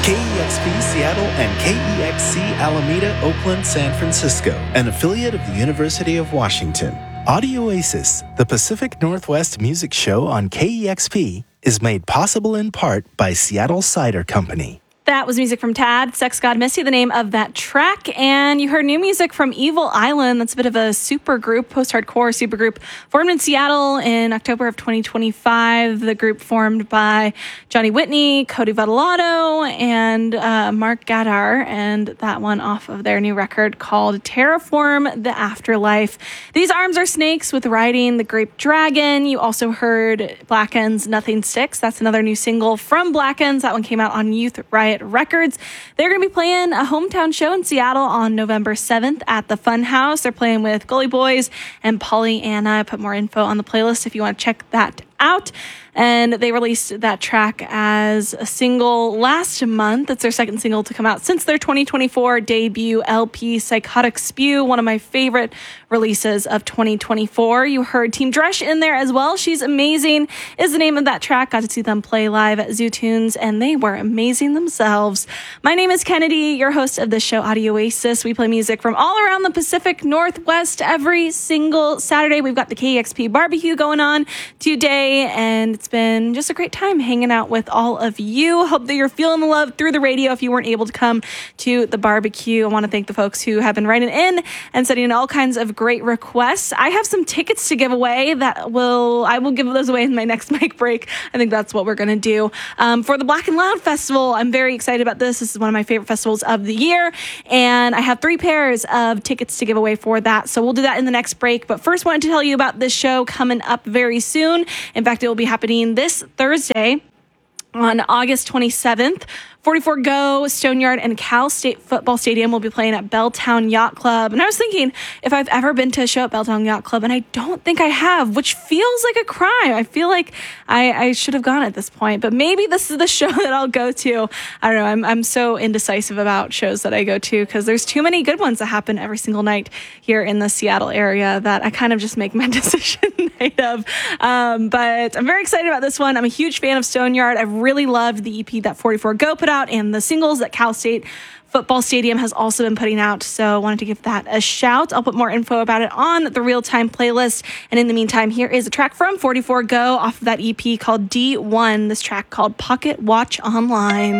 KEXP Seattle and KEXC Alameda, Oakland, San Francisco, an affiliate of the University of Washington. Audio Oasis, the Pacific Northwest music show on KEXP, is made possible in part by Seattle Cider Company. That was music from Tad, Sex God Missy, the name of that track. And you heard new music from Evil Island. That's a bit of a super group, post-hardcore super group, formed in Seattle in October of 2025. The group formed by Johnny Whitney, Cody Vadalato, and Mark Gaddar. And that one off of their new record called Terraform the Afterlife. These Arms Are Snakes with Riding the Grape Dragon. You also heard Blacken's Nothing Sticks. That's another new single from Blacken's. That one came out on Youth Riot Records. They're going to be playing a hometown show in Seattle on November 7th at the Fun House. They're playing with Gully Boys and Pollyanna. I put more info on the playlist if you want to check that out. And they released that track as a single last month. It's their second single to come out since their 2024 debut LP, Psychotic Spew, one of my favorite releases of 2024. You heard Team Dresch in there as well. She's Amazing is the name of that track. Got to see them play live at Zoo Tunes, and they were amazing themselves. My name is Kennedy, your host of the show Audio Oasis. We play music from all around the Pacific Northwest every single Saturday. We've got the KEXP barbecue going on today, and it's been just a great time hanging out with all of you. Hope that you're feeling the love through the radio if you weren't able to come to the barbecue. I want to thank the folks who have been writing in and sending in all kinds of great requests. I have some tickets to give away I will give those away in my next mic break. I think that's what we're going to do. For the Black and Loud Festival, I'm very excited about this. This is one of my favorite festivals of the year, and I have 3 pairs of tickets to give away for that. So we'll do that in the next break. But first, wanted to tell you about this show coming up very soon. In fact, it will be happening this Thursday on August 27th. 44 Go, Stoneyard, and Cal State Football Stadium will be playing at Belltown Yacht Club. And I was thinking if I've ever been to a show at Belltown Yacht Club, and I don't think I have, which feels like a crime. I feel like I should have gone at this point, but maybe this is the show that I'll go to. I don't know. I'm so indecisive about shows that I go to because there's too many good ones that happen every single night here in the Seattle area that I kind of just make my decision night of. But I'm very excited about this one. I'm a huge fan of Stoneyard. I really loved the EP that 44 Go put out and the singles that Cal State Football Stadium has also been putting out, so I wanted to give that a shout. I'll put more info about it on the Real-Time playlist, and in the meantime, here is a track from 44 Go off of that EP called D1, this track called Pocket Watch Online.